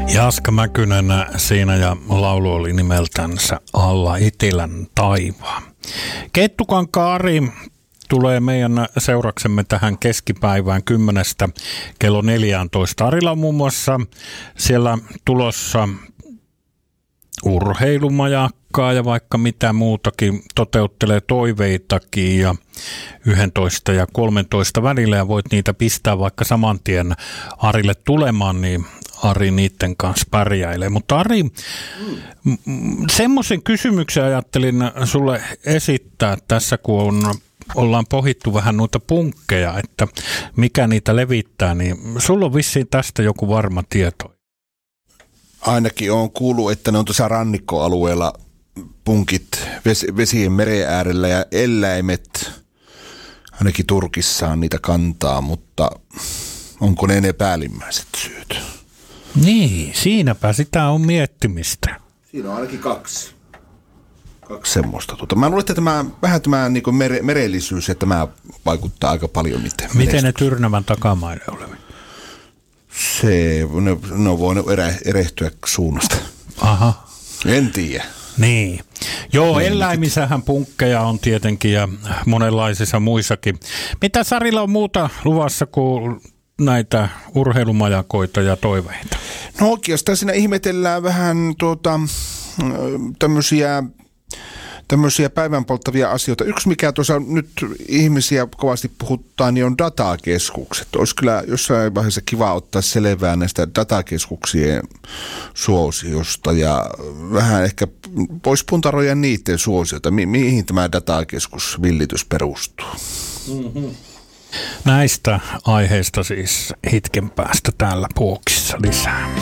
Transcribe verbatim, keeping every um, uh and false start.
Jaska Mäkynen siinä ja laulu oli nimeltänsä Alla Itilän taivaan. Kettukankaan Ari tulee meidän seuraksemme tähän keskipäivään kymmenestä kello neljätoista. Arilla on muun muassa siellä tulossa urheilumajakkaa ja vaikka mitä muutakin, toteuttelee toiveitakin ja yksitoista ja kolmetoista välillä ja voit niitä pistää vaikka saman tien Arille tulemaan, niin Ari niiden kanssa pärjäilee. Mutta Ari, mm. semmoisen kysymyksen ajattelin sulle esittää tässä, kun on, ollaan pohittu vähän noita punkkeja, että mikä niitä levittää, niin sulla on vissiin tästä joku varma tieto. Ainakin on kuullut, että ne on tuossa rannikkoalueella punkit ves- vesien meren äärellä ja eläimet, ainakin Turkissaan niitä kantaa, mutta onko ne ne päällimmäiset syyt? Niin, siinäpä sitä on miettimistä. Siinä on ainakin kaksi. Kaksi semmoista. Tuota, mä luulen, että tämä, vähän tämä niin kuin mere, merellisyys, että tämä vaikuttaa aika paljon. Miten, miten ne Tyrnävän takamaille olevat? Se, ne, ne on voinut erä, erehtyä suunnasta. Aha. En tiedä. Niin. Joo, eläimissähän punkkeja on tietenkin ja monenlaisissa muissakin. Mitä Sarilla on muuta luvassa kuin näitä urheilumajakoita ja toiveita? No oikeastaan siinä ihmetellään vähän tuota, tämmöisiä, tämmöisiä päivänpolttavia asioita. Yksi mikä tuossa nyt ihmisiä kovasti puhuttaa, niin on datakeskukset. Olisi kyllä jossain vaiheessa kiva ottaa selvää näistä datakeskuksien suosiosta ja vähän ehkä voisi puntaroida niiden suosiota. Mi- mihin tämä datakeskusvillitys perustuu? Mm-hmm. Näistä aiheista siis hetken päästä täällä Puokissa lisää.